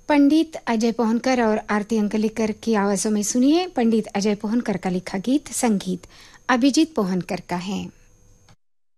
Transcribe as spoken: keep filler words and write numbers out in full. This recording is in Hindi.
पंडित अजय पोहनकर और आरती अंकलेकर की आवाजों में सुनिए पंडित अजय पोहनकर का लिखा गीत। संगीत अभिजीत पोहनकर का है।